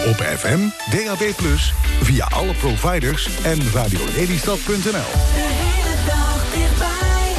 Op FM, DAB+, via alle providers en radiolelystad.nl. De hele dag dichtbij.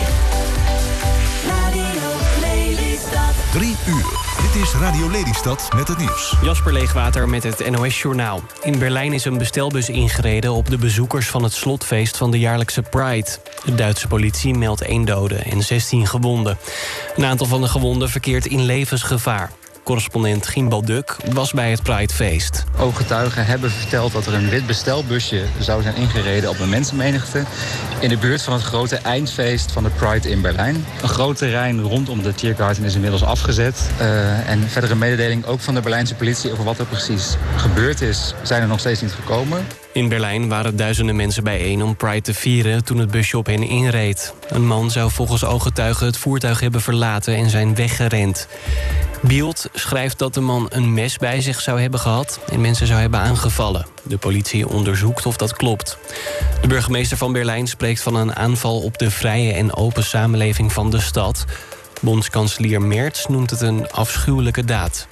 Radio Lelystad. 3 uur. Dit is Radio Lelystad met het nieuws. Jasper Leegwater met het NOS-journaal. In Berlijn is een bestelbus ingereden op de bezoekers van het slotfeest van de jaarlijkse Pride. De Duitse politie meldt 1 dode en 16 gewonden. Een aantal van de gewonden verkeert in levensgevaar. Correspondent Gimbal Duk was bij het Pridefeest. Ooggetuigen hebben verteld dat er een wit bestelbusje zou zijn ingereden op een mensenmenigte in de buurt van het grote eindfeest van de Pride in Berlijn. Een groot terrein rondom de Tiergarten is inmiddels afgezet. En verdere mededeling ook van de Berlijnse politie over wat er precies gebeurd is, zijn er nog steeds niet gekomen. In Berlijn waren duizenden mensen bijeen om Pride te vieren toen het busje op hen inreed. Een man zou volgens ooggetuigen het voertuig hebben verlaten en zijn weggerend. Bild schrijft dat de man een mes bij zich zou hebben gehad en mensen zou hebben aangevallen. De politie onderzoekt of dat klopt. De burgemeester van Berlijn spreekt van een aanval op de vrije en open samenleving van de stad. Bondskanselier Merz noemt het een afschuwelijke daad.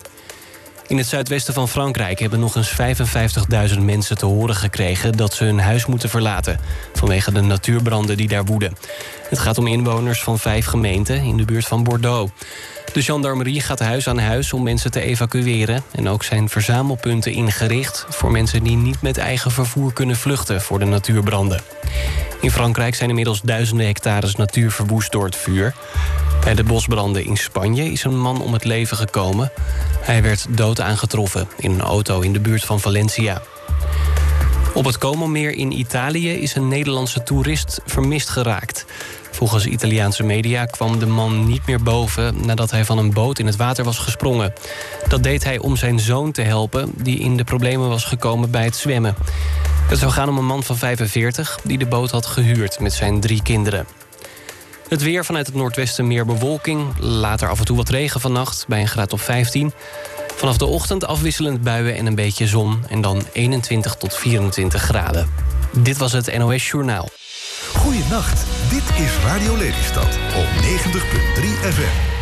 In het zuidwesten van Frankrijk hebben nog eens 55.000 mensen te horen gekregen dat ze hun huis moeten verlaten vanwege de natuurbranden die daar woeden. Het gaat om inwoners van 5 gemeenten in de buurt van Bordeaux. De gendarmerie gaat huis aan huis om mensen te evacueren en ook zijn verzamelpunten ingericht voor mensen die niet met eigen vervoer kunnen vluchten voor de natuurbranden. In Frankrijk zijn inmiddels duizenden hectares natuur verwoest door het vuur. Bij de bosbranden in Spanje is een man om het leven gekomen. Hij werd dood aangetroffen in een auto in de buurt van Valencia. Op het Como-meer in Italië is een Nederlandse toerist vermist geraakt. Volgens Italiaanse media kwam de man niet meer boven nadat hij van een boot in het water was gesprongen. Dat deed hij om zijn zoon te helpen, die in de problemen was gekomen bij het zwemmen. Het zou gaan om een man van 45 die de boot had gehuurd met zijn 3 kinderen. Het weer: vanuit het noordwesten meer bewolking. Later af en toe wat regen vannacht bij een graad of 15. Vanaf de ochtend afwisselend buien en een beetje zon. En dan 21 tot 24 graden. Dit was het NOS Journaal. Goeienacht, dit is Radio Lelystad op 90.3 FM.